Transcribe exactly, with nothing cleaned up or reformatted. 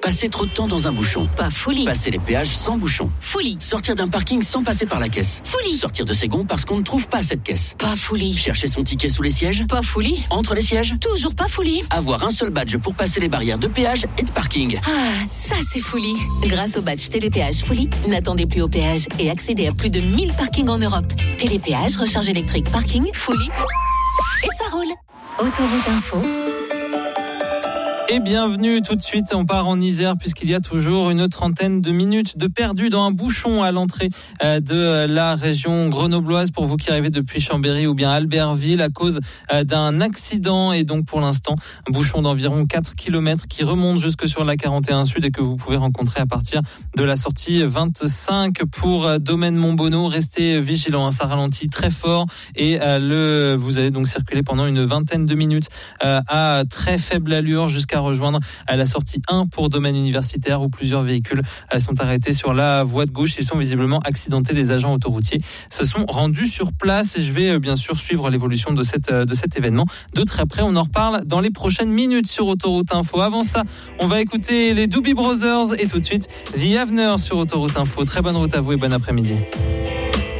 Passer trop de temps dans un bouchon. Pas folie. Passer les péages sans bouchon. Folie. Sortir d'un parking sans passer par la caisse. Folie. Sortir de ses gonds parce qu'on ne trouve pas cette caisse. Pas folie. Chercher son ticket sous les sièges. Pas folie. Entre les sièges. Toujours pas folie. Avoir un seul badge pour passer les barrières de péage et de parking. Ah, ça c'est folie. Grâce au badge Télépéage Folie, n'attendez plus au péage et accédez à plus de mille parkings en Europe. Télépéage, recharge électrique, parking, Folie. Et ça roule. Autoroute Info. Et bienvenue tout de suite, on part en Isère puisqu'il y a toujours une trentaine de minutes de perdu dans un bouchon à l'entrée de la région grenobloise pour vous qui arrivez depuis Chambéry ou bien Albertville à cause d'un accident et donc pour l'instant un bouchon d'environ quatre kilomètres qui remonte jusque sur la quarante et un Sud et que vous pouvez rencontrer à partir de la sortie vingt-cinq pour Domaine Montbonneau. Restez vigilants, ça ralentit très fort et le, vous allez donc circuler pendant une vingtaine de minutes à très faible allure jusqu'à rejoindre à la sortie un pour Domaine Universitaire où plusieurs véhicules sont arrêtés sur la voie de gauche. Ils sont visiblement accidentés. Les agents autoroutiers se sont rendus sur place et je vais bien sûr suivre l'évolution de, cette, de cet événement de très près. On en reparle dans les prochaines minutes sur Autoroute Info. Avant ça, on va écouter les Doobie Brothers et tout de suite The Avener sur Autoroute Info. Très bonne route à vous et bon après-midi.